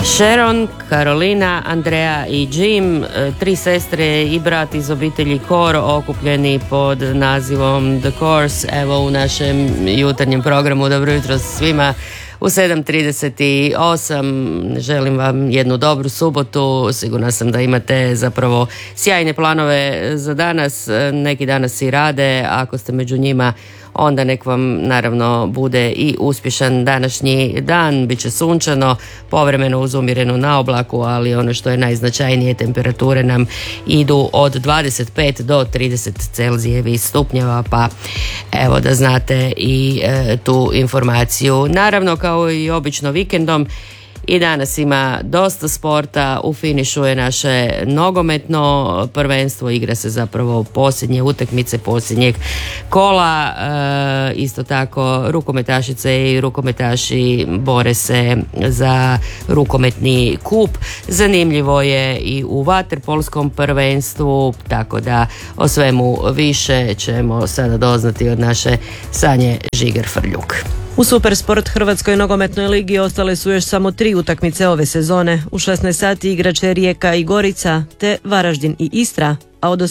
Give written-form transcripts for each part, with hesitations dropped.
Sharon, Karolina, Andrea i Jim, 3 sestre i brat iz obitelji Kor, okupljeni pod nazivom The Course, evo u našem jutarnjem programu. Dobro jutro svima. U 7:38 želim vam jednu dobru subotu. Sigurna sam da imate zapravo sjajne planove za danas. Neki danas i rade, ako ste među njima, onda nek vam naravno bude i uspješan današnji dan. Biće sunčano, povremeno uz umjerenu naoblaku, ali ono što je najznačajnije, temperature nam idu od 25 do 30 Celzijevih stupnjeva, pa evo da znate i tu informaciju. Naravno, kao i obično vikendom, i danas ima dosta sporta. U finišu je naše nogometno prvenstvo, igra se zapravo posljednje utakmice posljednjeg kola. Isto tako rukometašice i rukometaši bore se za rukometni kup. Zanimljivo je i u vaterpolskom prvenstvu, tako da o svemu više ćemo sada doznati od naše Sanje Žiger-Frljuk. U Supersport Hrvatskoj nogometnoj ligi ostale su još samo 3 utakmice ove sezone. U 16 sati igraće Rijeka i Gorica, te Varaždin i Istra, a od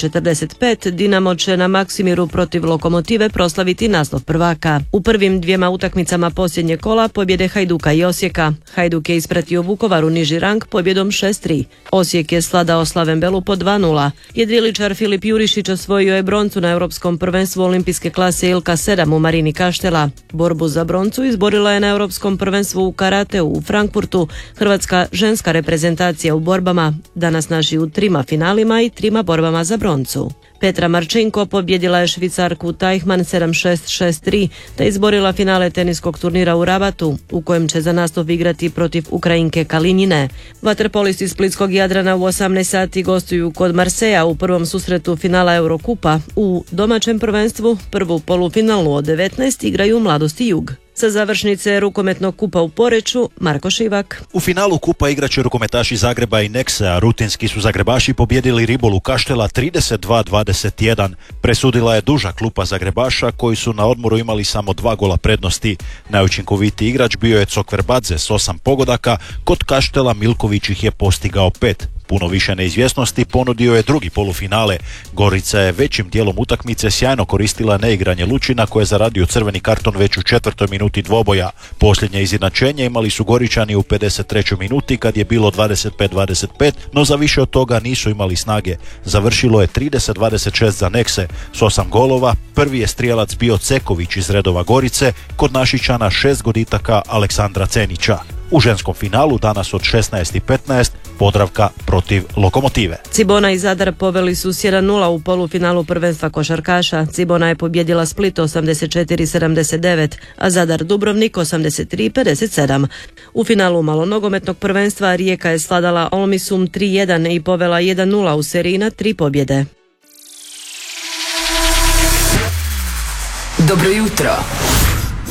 18:45 Dinamo će na Maksimiru protiv Lokomotive proslaviti naslov prvaka. U prvim 2 utakmicama posljednje kola pobjede Hajduka i Osijeka. Hajduk je ispratio Vukovaru niži rang pobjedom 6-3. Osijek je sladao Slaven Belu po 2-0. Jedriličar Filip Jurišić osvojio je broncu na Europskom prvenstvu olimpijske klase Ilka 7 u Marini Kaštela. Borbu za broncu izborila je na Europskom prvenstvu u karateu u Frankfurtu hrvatska ženska reprezentacija u borbama. Danas naši u 3 finalima i 3 borbama za broncu. Petra Marčinko pobjedila je Švicarku Tajhman 7-6, 6-3 te izborila finale teniskog turnira u Rabatu, u kojem će za naslov igrati protiv Ukrajinke Kalinjine. Vaterpolisti Splitskog Jadrana u 18 sati gostuju kod Marseja u prvom susretu finala Eurokupa. U domaćem prvenstvu prvu polufinalu od 19 igraju Mladost i Jug. Sa završnice rukometnog kupa u Poreču, Marko Šivak. U finalu kupa igraće rukometaši Zagreba i Nexa. Rutinski su Zagrebaši pobjedili Ribolu Kaštela 32-21. Presudila je duža klupa Zagrebaša, koji su na odmoru imali samo 2 gola prednosti. Najučinkovitiji igrač bio je Cokverbadze s 8 pogodaka, kod Kaštela Milković ih je postigao 5. Puno više neizvjesnosti ponudio je drugi polufinale. Gorica je većim dijelom utakmice sjajno koristila neigranje Lučina, koje je zaradio crveni karton već u 4. minuti dvoboja. Posljednje izjednačenje imali su Goričani u 53. minuti kad je bilo 25-25, no za više od toga nisu imali snage. Završilo je 30-26 za Nexe s 8 golova. Prvi je strijelac bio Ceković iz redova Gorice, kod Našičana 6 goditaka Aleksandra Cenića. U ženskom finalu danas od 16:15 Podravka protiv Lokomotive. Cibona i Zadar poveli su s 1-0 u polufinalu prvenstva košarkaša. Cibona je pobjedila Split 84-79, a Zadar Dubrovnik 83-57. U finalu malonogometnog prvenstva Rijeka je sladala Olmisum 3-1 i povela 1-0 u seriji na 3 pobjede. Dobro jutro.